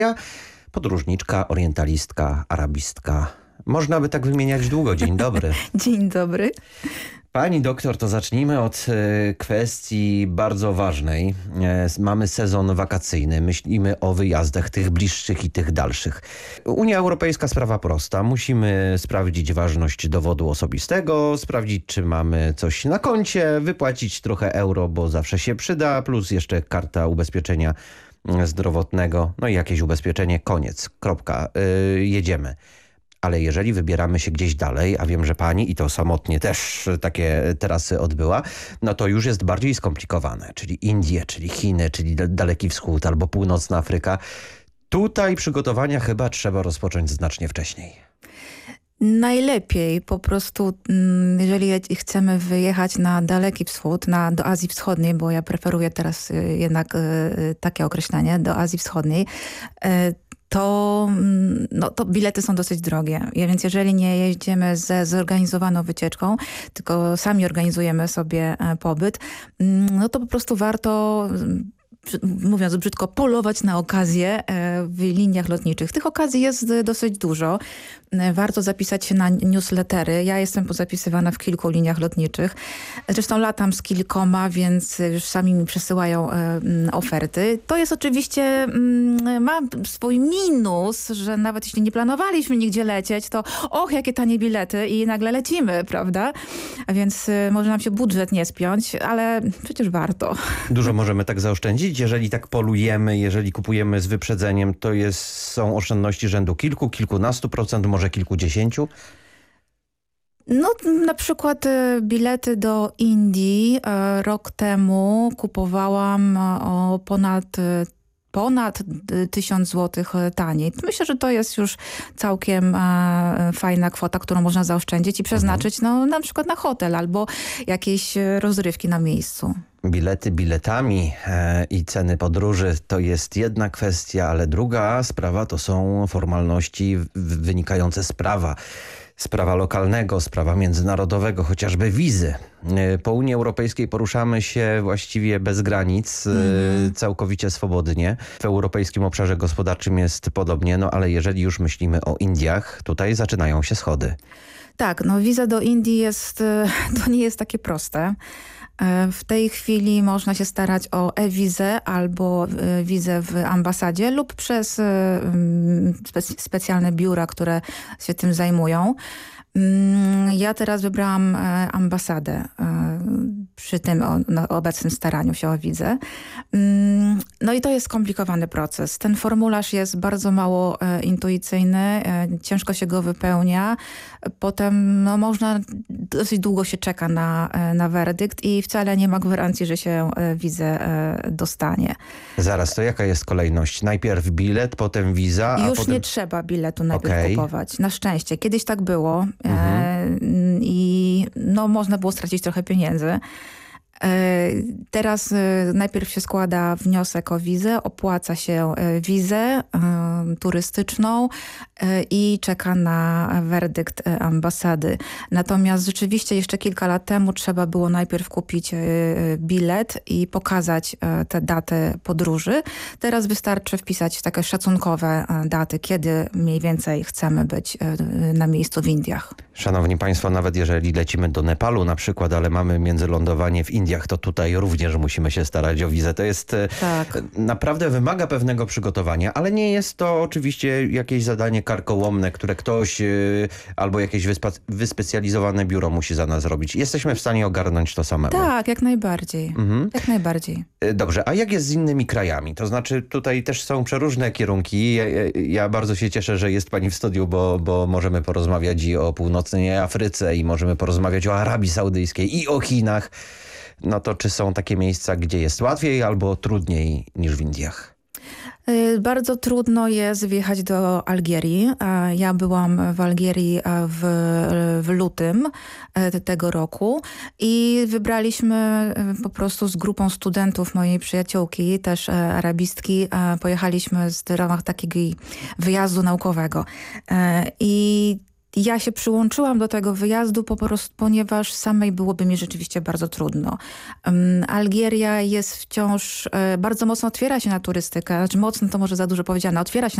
podróżniczka, orientalistka, arabistka. Można by tak wymieniać długo. Dzień dobry. Dzień dobry. Pani doktor, to zacznijmy od kwestii bardzo ważnej. Mamy sezon wakacyjny, myślimy o wyjazdach tych bliższych i tych dalszych. Unia Europejska, sprawa prosta. Musimy sprawdzić ważność dowodu osobistego, sprawdzić, czy mamy coś na koncie, wypłacić trochę euro, bo zawsze się przyda, plus jeszcze karta ubezpieczenia zdrowotnego, no i jakieś ubezpieczenie, koniec, kropka, jedziemy. Ale jeżeli wybieramy się gdzieś dalej, a wiem, że pani i to samotnie też takie trasy odbyła, no to już jest bardziej skomplikowane, czyli Indie, czyli Chiny, czyli Daleki Wschód albo Północna Afryka. Tutaj przygotowania chyba trzeba rozpocząć znacznie wcześniej. Najlepiej po prostu, jeżeli chcemy wyjechać na Daleki Wschód, do Azji Wschodniej, bo ja preferuję teraz jednak takie określenie, do Azji Wschodniej, to bilety są dosyć drogie. Więc jeżeli nie jedziemy ze zorganizowaną wycieczką, tylko sami organizujemy sobie pobyt, no to po prostu warto, mówiąc brzydko, polować na okazje w liniach lotniczych. Tych okazji jest dosyć dużo. Warto zapisać się na newslettery. Ja jestem pozapisywana w kilku liniach lotniczych. Zresztą latam z kilkoma, więc już sami mi przesyłają oferty. To jest oczywiście, ma swój minus, że nawet jeśli nie planowaliśmy nigdzie lecieć, to jakie tanie bilety i nagle lecimy, prawda? A więc może nam się budżet nie spiąć, ale przecież warto. Dużo możemy tak zaoszczędzić. Jeżeli tak polujemy, jeżeli kupujemy z wyprzedzeniem, to są oszczędności rzędu kilkunastu procent, może kilkudziesięciu? No na przykład bilety do Indii rok temu kupowałam o ponad 1000 zł taniej. Myślę, że to jest już całkiem fajna kwota, którą można zaoszczędzić i przeznaczyć na przykład na hotel albo jakieś rozrywki na miejscu. Bilety biletami i ceny podróży to jest jedna kwestia, ale druga sprawa to są formalności wynikające z prawa. Sprawa lokalnego, sprawa międzynarodowego, chociażby wizy. Po Unii Europejskiej poruszamy się właściwie bez granic, całkowicie swobodnie. W Europejskim Obszarze Gospodarczym jest podobnie, no ale jeżeli już myślimy o Indiach, tutaj zaczynają się schody. Tak, wiza do Indii to nie jest takie proste. W tej chwili można się starać o e-wizę albo wizę w ambasadzie lub przez specjalne biura, które się tym zajmują. Ja teraz wybrałam ambasadę przy tym obecnym staraniu się o wizę. No i to jest skomplikowany proces. Ten formularz jest bardzo mało intuicyjny, ciężko się go wypełnia. Potem dosyć długo się czeka na werdykt i wcale nie ma gwarancji, że się wizę dostanie. Zaraz, to jaka jest kolejność? Najpierw bilet, potem wiza, a Już potem... nie trzeba biletu najpierw kupować. Na szczęście. Kiedyś tak było i można było stracić trochę pieniędzy. Teraz najpierw się składa wniosek o wizę, opłaca się wizę turystyczną i czeka na werdykt ambasady. Natomiast rzeczywiście jeszcze kilka lat temu trzeba było najpierw kupić bilet i pokazać tę datę podróży. Teraz wystarczy wpisać takie szacunkowe daty, kiedy mniej więcej chcemy być na miejscu w Indiach. Szanowni Państwo, nawet jeżeli lecimy do Nepalu na przykład, ale mamy międzylądowanie w Indiach, to tutaj również musimy się starać o wizę. To jest naprawdę wymaga pewnego przygotowania, ale nie jest to oczywiście jakieś zadanie karkołomne, które ktoś albo jakieś wyspecjalizowane biuro musi za nas robić. Jesteśmy w stanie ogarnąć to samemu. Tak, jak najbardziej. Jak najbardziej. Dobrze, a jak jest z innymi krajami? To znaczy tutaj też są przeróżne kierunki. Ja bardzo się cieszę, że jest pani w studiu, bo możemy porozmawiać i o północnej Afryce i możemy porozmawiać o Arabii Saudyjskiej i o Chinach. No to czy są takie miejsca, gdzie jest łatwiej albo trudniej niż w Indiach? Bardzo trudno jest wjechać do Algierii. Ja byłam w Algierii w lutym tego roku i wybraliśmy po prostu z grupą studentów mojej przyjaciółki, też arabistki, pojechaliśmy w ramach takiego wyjazdu naukowego. I Ja się przyłączyłam do tego wyjazdu po prostu, ponieważ samej byłoby mi rzeczywiście bardzo trudno. Algieria jest wciąż, bardzo mocno otwiera się na turystykę, znaczy mocno to może za dużo powiedziane, otwiera się